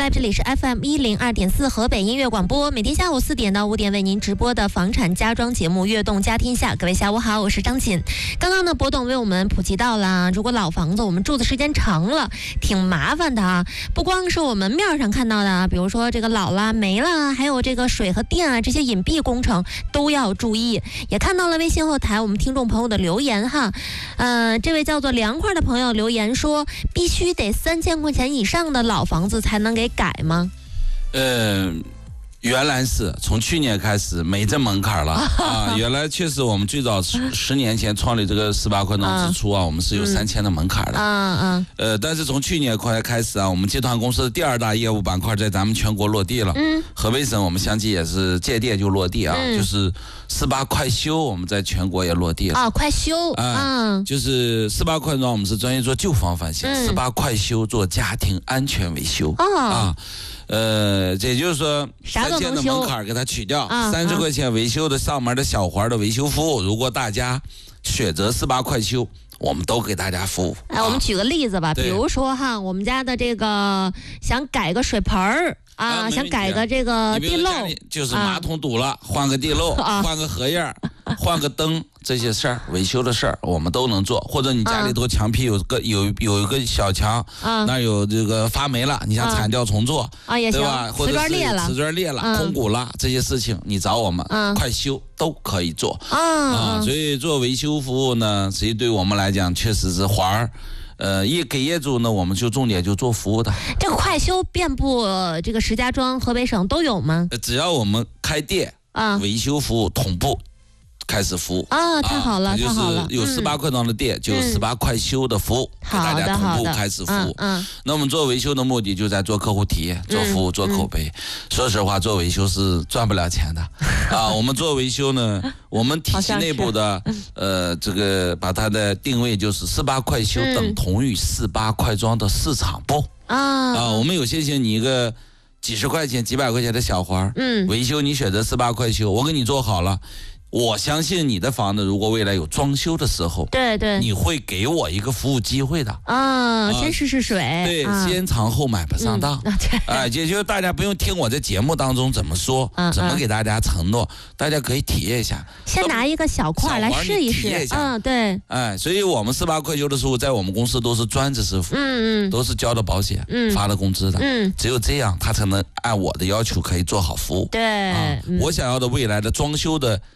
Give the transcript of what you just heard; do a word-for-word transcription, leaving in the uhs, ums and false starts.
Live， 这里是 F M 一零二点四河北音乐广播，每天下午四点到五点为您直播的房产家装节目《悦动家天下》。各位下午好，我是张锦。刚刚呢，博董为我们普及到了，如果老房子我们住的时间长了，挺麻烦的啊。不光是我们面上看到的，比如说这个老了没了，还有这个水和电啊这些隐蔽工程都要注意。也看到了微信后台我们听众朋友的留言哈，呃，这位叫做凉快的朋友留言说，必须得三千块钱以上的老房子才能给改吗？ 呃，原来是从去年开始没这门槛了啊。原来确实我们最早十十年前创立这个十八块装之初啊，我们是有三千的门槛的。嗯嗯。呃，但是从去年快开始啊，我们集团公司的第二大业务板块在咱们全国落地了。嗯。河北省我们相继也是借店就落地啊，嗯、就是十八快修我们在全国也落地了。 啊，快修。 嗯。就是十八块装我们是专业做旧房翻新，十八快修做家庭安全维修。哦。啊。呃，也就是说，三千的门槛给它取掉，三十块钱维修的上门的小环的维修服务，如果大家选择十八快修，我们都给大家服务。 哎，我们举个例子吧，比如说哈，我们家的这个想改个水盆儿啊，想改个这个地漏， 就是马桶堵了，换个地漏，换个荷叶，换个灯。这些事儿维修的事儿我们都能做，或者你家里头墙皮有个有有一个小墙，啊、那有这个发霉了，你想铲掉重做啊也行， 对吧？或者是瓷砖裂了、嗯、空鼓了，这些事情你找我们、嗯、快修都可以做啊、啊。所以做维修服务呢，实际对我们来讲确实是环儿。呃，业给业主呢，我们就重点就做服务的。 这个快修遍布这个石家庄、河北省都有吗？ 只要我们开店啊，维修服务同步。开始服务啊，太好了， 太好了！就是有十八块装的店，就有十八快修的服务，给大家同步开始服务。嗯，那我们做维修的目的就在做客户体验、做服务、做口碑。说实话，做维修是赚不了钱的啊。我们做维修呢，我们体系内部的呃，这个把它的定位就是十八快修等同于十八快装的市场部啊啊。我们有些些你一个几十块钱、几百块钱的小环，嗯，维修你选择十八快修，我给你做好了。我相信你的房子如果未来有装修的时候， 对对， 你会给我一个服务机会的啊，先试试水， 对，啊、先尝后买不上当，哎、嗯，也就是大家不用听我在节目当中怎么说，嗯、怎么给大家承诺，嗯、大家可以体验一下， 先拿一个小块来试一试，嗯，对， 哎，所以我们十八快修的师傅在我们公司都是专职师傅，嗯嗯，都是交的保险，嗯，发的工资的，嗯，只有这样他才能按我的要求可以做好服务， 对， 啊，嗯、我想要的未来的装修的。